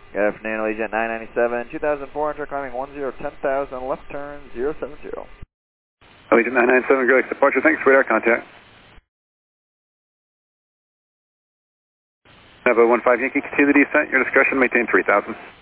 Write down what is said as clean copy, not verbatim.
Good afternoon, Allegiant 997, 2400, climbing 10,000, left turn 070. Allegiant 997, Great departure, thanks, radar contact. Have a 15 Yankee, continue the descent, your discretion, maintain 3000.